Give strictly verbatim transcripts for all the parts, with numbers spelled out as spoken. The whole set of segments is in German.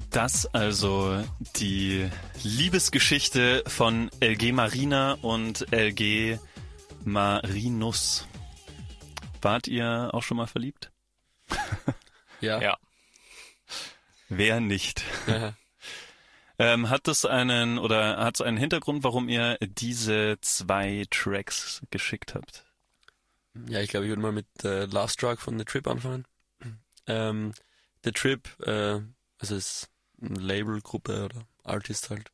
Das also die Liebesgeschichte von L G Marina und L G Marinus. Wart ihr auch schon mal verliebt? Ja. Ja. Wer nicht? Ja. ähm, hat das einen oder hat es einen Hintergrund, warum ihr diese zwei Tracks geschickt habt? Ja, ich glaube, ich würde mal mit äh, Love Struck von The Trip anfangen. Ähm, The Trip, äh, also ist eine Labelgruppe oder Artist halt.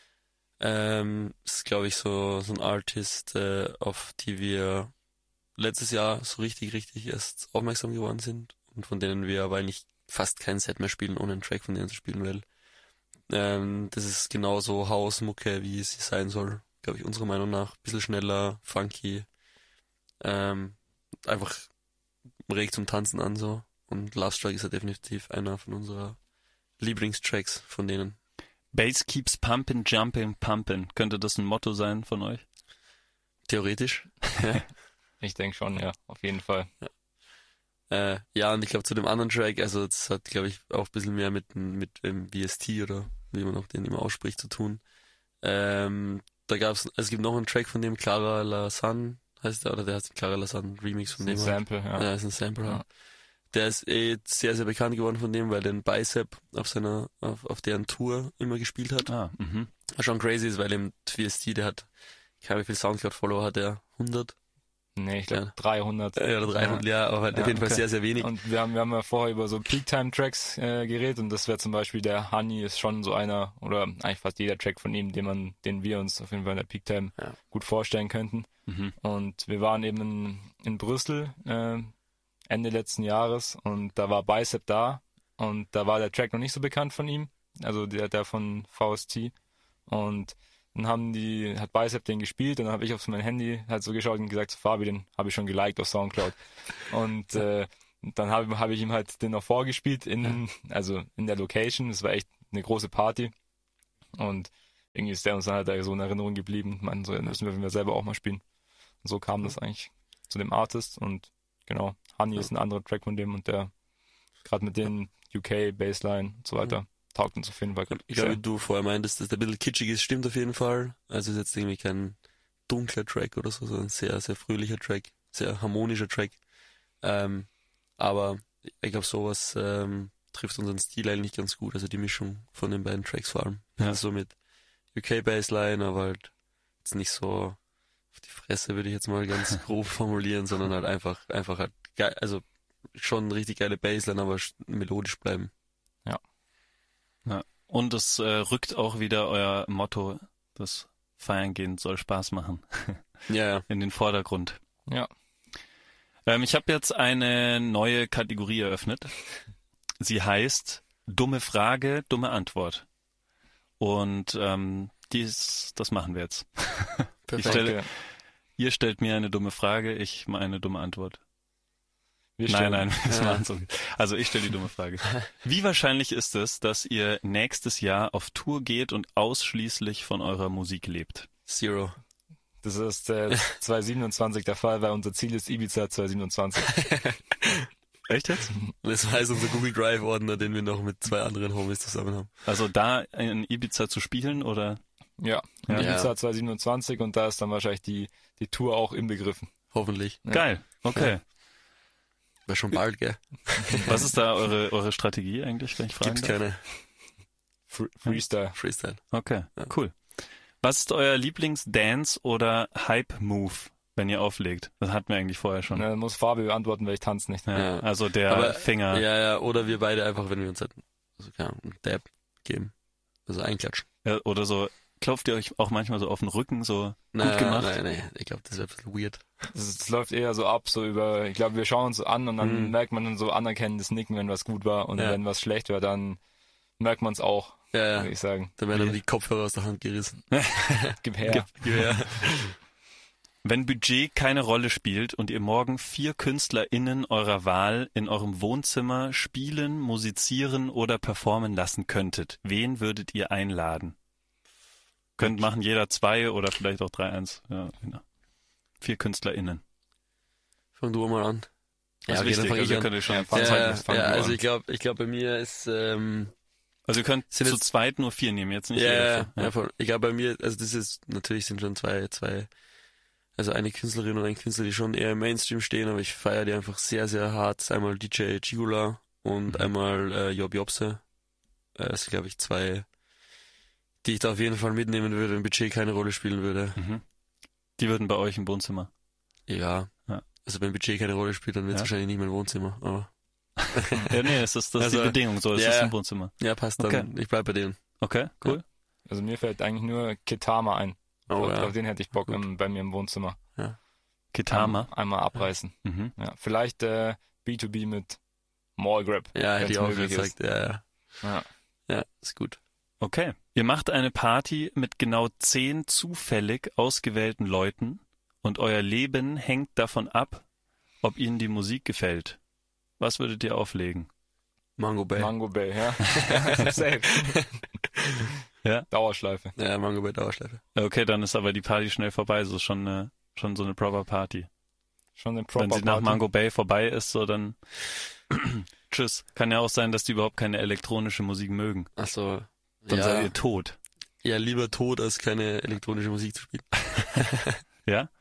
Ähm, ist, glaube ich, so so ein Artist, äh, auf die wir letztes Jahr so richtig, richtig erst aufmerksam geworden sind und von denen wir aber eigentlich fast kein Set mehr spielen, ohne einen Track von denen zu spielen, weil ähm, das ist genauso Hausmucke, wie sie sein soll, glaube ich, unserer Meinung nach. Ein bisschen schneller, funky, ähm, einfach regt zum Tanzen an so. Und Love Strike ist ja definitiv einer von unserer Lieblingstracks von denen. Bass keeps pumping, jumping, pumping. Könnte das ein Motto sein von euch? Theoretisch. Ja. Ich denke schon, ja, auf jeden Fall. Ja, äh, ja und ich glaube zu dem anderen Track, also das hat, glaube ich, auch ein bisschen mehr mit, mit ähm, V S T oder wie man auch den immer ausspricht zu tun. Ähm, da gab's, es gibt noch einen Track von dem, Clara Lasan heißt der, oder der heißt Clara Lasan Remix von Ein dem. Sample, halt. ja. Ja, ist ein Sample. Ja. Halt. Der ist eh sehr, sehr bekannt geworden von dem, weil der den Bicep auf seiner, auf, auf deren Tour immer gespielt hat. Ah, mhm. Was schon crazy ist, weil im V S T, der hat, ich weiß nicht, wie viel Soundcloud-Follower hat der? hundert? Nee, ich glaube Ja. dreihundert. Ja, oder dreihundert, ja, aber halt Ja, auf jeden Fall okay. sehr, sehr wenig. Und wir haben, wir haben ja vorher über so Peak-Time-Tracks äh, geredet und das wäre zum Beispiel der Honey ist schon so einer, oder eigentlich fast jeder Track von ihm, den man, den wir uns auf jeden Fall in der Peak-Time Ja. gut vorstellen könnten. Mhm. Und wir waren eben in, in Brüssel äh, Ende letzten Jahres und da war Bicep da und da war der Track noch nicht so bekannt von ihm, also der, der von V S T. Und dann haben die, hat Bicep den gespielt und dann habe ich auf mein Handy halt so geschaut und gesagt, so, Fabi, den habe ich schon geliked auf Soundcloud. Und äh, dann habe hab ich ihm halt den noch vorgespielt in, also in der Location. Das war echt eine große Party. Und irgendwie ist der uns dann halt da so in Erinnerung geblieben. Man, so müssen wir, wenn wir selber auch mal spielen. Und so kam das eigentlich zu dem Artist und genau, Honey ist ein anderer Track von dem und der gerade mit den U K Bassline und so weiter taugt uns auf jeden Fall. Ich glaube, wie du vorher meintest, dass der ein bisschen kitschig ist, stimmt auf jeden Fall. Also ist jetzt irgendwie kein dunkler Track oder so, sondern ein sehr, sehr fröhlicher Track, sehr harmonischer Track. Ähm, aber ich glaube, sowas ähm, trifft unseren Stil eigentlich ganz gut, also die Mischung von den beiden Tracks vor allem. Ja. Also so mit U K Bassline, aber halt jetzt nicht so auf die Fresse, würde ich jetzt mal ganz grob formulieren, sondern halt einfach, einfach halt geil, also schon richtig geile Bassline, aber melodisch bleiben. Ja. Und es äh, rückt auch wieder euer Motto, das Feiern gehen soll Spaß machen, Ja, ja. in den Vordergrund. Ja. Ähm, ich habe jetzt eine neue Kategorie eröffnet. Sie heißt Dumme Frage, dumme Antwort. Und ähm, dies, das machen wir jetzt. Ich Perfekt. stelle, ihr stellt mir eine dumme Frage, ich mal eine dumme Antwort. Wir Nein, stellen- nein, wir Ja. machen so. Also ich stelle die dumme Frage. Wie wahrscheinlich ist es, dass ihr nächstes Jahr auf Tour geht und ausschließlich von eurer Musik lebt? Zero. Das ist äh, zwanzig siebenundzwanzig der Fall, weil unser Ziel ist Ibiza zwanzig siebenundzwanzig. Echt jetzt? Und das war jetzt unser Google Drive Ordner, den wir noch mit zwei anderen Homies zusammen haben. Also da in Ibiza zu spielen oder? Ja, Ja. Ibiza zwanzig siebenundzwanzig und da ist dann wahrscheinlich die, die Tour auch inbegriffen. Hoffentlich. Ja. Geil, okay. Wäre schon bald, gell? Was ist da eure, eure Strategie eigentlich, wenn ich fragen Gibt's darf? keine Fre- Freestyle. Freestyle. Okay, Ja. cool. Was ist euer Lieblings-Dance- oder Hype-Move, wenn ihr auflegt? Das hatten wir eigentlich vorher schon. Ja, muss Fabi beantworten, weil ich tanze nicht. Ja, Ja. also der Aber- Finger. Ja, ja, oder wir beide einfach, wenn wir uns halt, also keine Ahnung, einen Dab geben. Also einklatschen. Ja, oder so, klopft ihr euch auch manchmal so auf den Rücken, so Nein, gut gemacht? nein, nein, ich glaube, das wäre ein bisschen weird. Das, das läuft eher so ab, so über, ich glaube, wir schauen uns so an und dann Mhm. merkt man dann so anerkennendes Nicken, wenn was gut war und Ja. wenn was schlecht war, dann merkt man es auch, Ja, würde ja. ich sagen. Da werden dann die Kopfhörer aus der Hand gerissen. Gib her. Gib- Gib her. Wenn Budget keine Rolle spielt und ihr morgen vier KünstlerInnen eurer Wahl in eurem Wohnzimmer spielen, musizieren oder performen lassen könntet, wen würdet ihr einladen? Könnt machen jeder zwei oder vielleicht auch drei, eins. Ja, genau. Vier KünstlerInnen. Fang du mal an. Das ist okay, dann wichtig, fang also ich an. könnt ihr schon Ja, fang- Ja, fang- ja, fang ja du also an. ich glaube, ich glaube bei mir ist, ähm, Also ihr könnt Sind zu jetzt- zweit nur vier nehmen, jetzt nicht Ja, jeder ja, vier. ja, voll. Ich glaube bei mir, also das ist, natürlich sind schon zwei, zwei, also eine Künstlerin und ein Künstler, die schon eher im Mainstream stehen, aber ich feiere die einfach sehr, sehr hart. Einmal D J Gigula und Mhm. einmal äh, Job Jobse. Äh, das sind, glaube ich, zwei, die ich da auf jeden Fall mitnehmen würde, wenn Budget keine Rolle spielen würde. Mhm. Die würden bei euch im Wohnzimmer. Ja. Ja. Also wenn Budget keine Rolle spielt, dann wird es Ja. wahrscheinlich nicht mein Wohnzimmer, aber Ja, nee, das ist, das ist Also, die Bedingung, so, es ja. ist im Wohnzimmer. ja, passt dann. Okay. Ich bleib bei denen. Okay, cool. Also mir fällt eigentlich nur Kitama ein. Oh, auf, ja. auf den hätte ich Bock Gut. im, bei mir im Wohnzimmer. Kitama. Ein, einmal abreißen. Mhm. Ja, vielleicht äh, B zwei B mit Mall Grab. Ja, hätte wenn's ich auch möglich gesagt. Ja, ja. Ja. Ja, ist gut. Okay. Ihr macht eine Party mit genau zehn zufällig ausgewählten Leuten und euer Leben hängt davon ab, ob ihnen die Musik gefällt. Was würdet ihr auflegen? Mango Bay. Mango Bay, ja. Safe. Ja. Dauerschleife. Ja, Mango Bay Dauerschleife. Okay, dann ist aber die Party schnell vorbei. So ist schon eine, schon so eine proper Party. Schon eine proper Wenn sie nach Party. Mango Bay vorbei ist, so dann tschüss. Kann ja auch sein, dass die überhaupt keine elektronische Musik mögen. Ach so. Dann seid Ja, ihr tot. ja, lieber tot, als keine elektronische Musik zu spielen. Ja?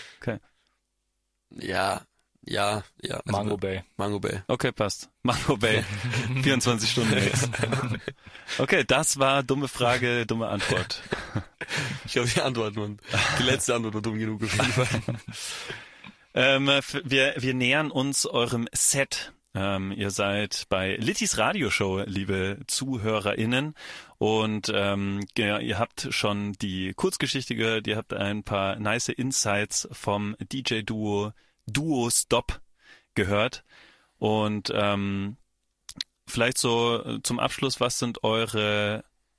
Ja, ja, ja. Also Mango Bay. Mango Bay. Okay, passt. Mango Bay. vierundzwanzig Stunden Mix. Okay, das war dumme Frage, dumme Antwort. Ich glaube, die Antwort, Mann. Die letzte Antwort war dumm genug auf jeden Fall. Ähm, f- wir, wir nähern uns eurem Set. Ähm, ihr seid bei Littys Radioshow, liebe ZuhörerInnen. Und ähm, ja, ihr habt schon die Kurzgeschichte gehört, ihr habt ein paar nice Insights vom D J-Duo Duo Stop gehört. Und ähm, vielleicht so äh, zum Abschluss, was sind eure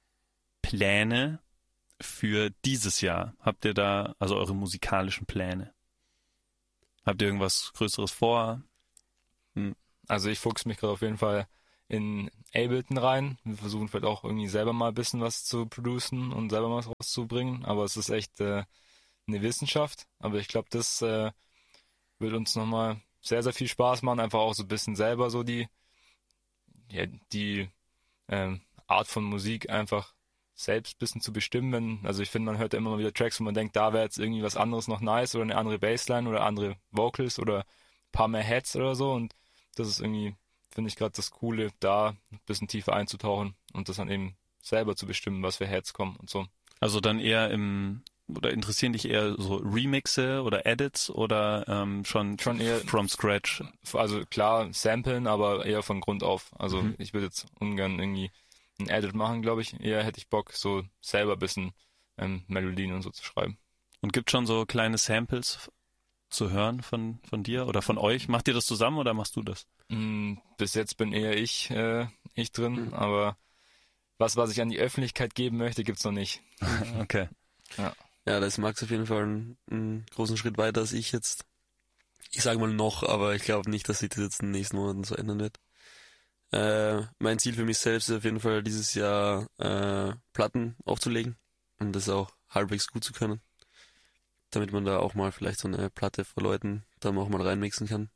Pläne für dieses Jahr? Habt ihr da, also eure musikalischen Pläne? Habt ihr irgendwas Größeres vor? Also ich fuchs mich gerade auf jeden Fall in Ableton rein. Wir versuchen vielleicht auch irgendwie selber mal ein bisschen was zu producen und selber mal was rauszubringen. Aber es ist echt äh, eine Wissenschaft. Aber ich glaube, das äh, wird uns nochmal sehr, sehr viel Spaß machen. Einfach auch so ein bisschen selber so die, ja, die ähm, Art von Musik einfach selbst ein bisschen zu bestimmen. Wenn, also ich finde, man hört ja immer mal wieder Tracks, wo man denkt, da wäre jetzt irgendwie was anderes noch nice oder eine andere Bassline oder andere Vocals oder ein paar mehr Heads oder so. Und das ist irgendwie, finde ich gerade das Coole, da ein bisschen tiefer einzutauchen und das dann eben selber zu bestimmen, was für Heads kommen und so. Also dann eher im, oder interessieren dich eher so Remixe oder Edits oder ähm, schon, Schon eher- from scratch? Also klar, samplen, aber eher von Grund auf. Also Mhm. ich würde jetzt ungern irgendwie ein Edit machen, glaube ich. Eher hätte ich Bock, so selber ein bisschen ähm, Melodien und so zu schreiben. Und gibt schon so kleine Samples zu hören von, von dir oder von euch? Macht ihr das zusammen oder machst du das? Mm, Bis jetzt bin eher ich, äh, ich drin, Mhm. aber was, was ich an die Öffentlichkeit geben möchte, gibt's noch nicht. Okay. Ja, da ist Max auf jeden Fall einen, einen großen Schritt weiter als ich jetzt. Ich sage mal noch, aber ich glaube nicht, dass sich das jetzt in den nächsten Monaten so ändern wird. Äh, mein Ziel für mich selbst ist auf jeden Fall dieses Jahr äh, Platten aufzulegen und das auch halbwegs gut zu können, damit man da auch mal vielleicht so eine Platte vor Leuten dann auch mal reinmixen kann.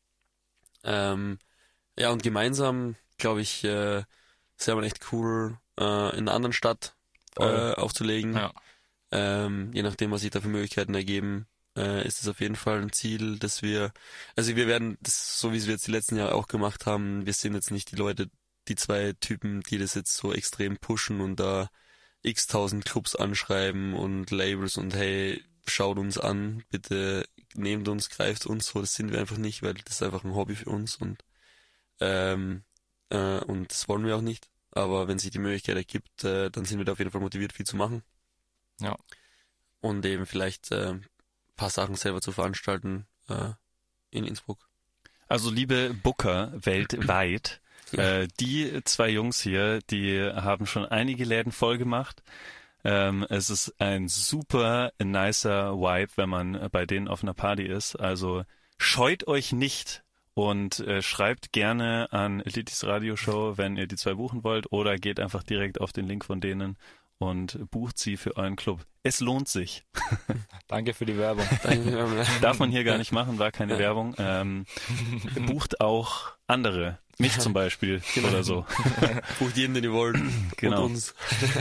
Ähm, ja, und gemeinsam, glaube ich, äh, ist ja mal echt cool, äh, in einer anderen Stadt äh, Voll. aufzulegen. Ja. Ähm, je nachdem, was sich da für Möglichkeiten ergeben, äh, ist es auf jeden Fall ein Ziel, dass wir, also wir werden, das, so wie es wir jetzt die letzten Jahre auch gemacht haben, wir sind jetzt nicht die Leute, die zwei Typen, die das jetzt so extrem pushen und da x tausend Clubs anschreiben und Labels und hey, schaut uns an, bitte nehmt uns, greift uns, so, das sind wir einfach nicht, weil das ist einfach ein Hobby für uns und ähm, äh, und das wollen wir auch nicht. Aber wenn sich die Möglichkeit ergibt, äh, dann sind wir da auf jeden Fall motiviert, viel zu machen. Ja. Und eben vielleicht äh, ein paar Sachen selber zu veranstalten äh, in Innsbruck. Also liebe Booker weltweit, Ja. äh, die zwei Jungs hier, die haben schon einige Läden voll gemacht. Ähm, es ist ein super nicer Vibe, wenn man bei denen auf einer Party ist. Also scheut euch nicht und äh, schreibt gerne an Littys Radioshow, wenn ihr die zwei buchen wollt, oder geht einfach direkt auf den Link von denen und bucht sie für euren Club. Es lohnt sich. Danke für die Werbung. Darf man hier gar nicht machen, war keine Werbung. Ähm, bucht auch andere, mich zum Beispiel oder so. Bucht jeden, den ihr wollt. Genau. Und uns.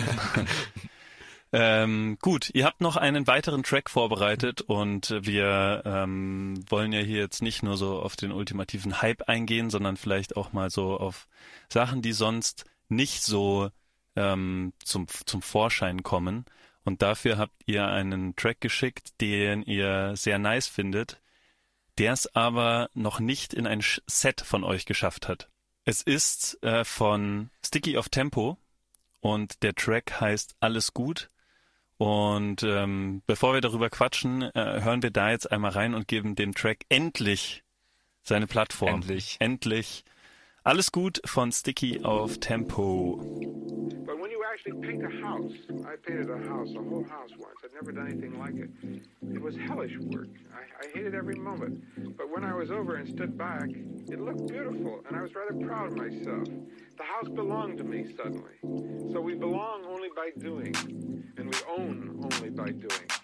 Ähm, gut, ihr habt noch einen weiteren Track vorbereitet und wir ähm, wollen ja hier jetzt nicht nur so auf den ultimativen Hype eingehen, sondern vielleicht auch mal so auf Sachen, die sonst nicht so ähm, zum, zum Vorschein kommen. Und dafür habt ihr einen Track geschickt, den ihr sehr nice findet, der es aber noch nicht in ein Set von euch geschafft hat. Es ist äh, von Sticky of Tempo und der Track heißt Alles gut. Und ähm, bevor wir darüber quatschen, äh, hören wir da jetzt einmal rein und geben dem Track endlich seine Plattform. Endlich. Endlich. Alles gut von Sticky of Tempo. But when you actually paint a house, I painted a house, a whole house once. I'd never done anything like it. It was hellish work. I, I hated every moment. But when I was over and stood back, it looked beautiful, and I was rather proud of myself. The house belonged to me suddenly. So we belong only by doing, and we own only by doing.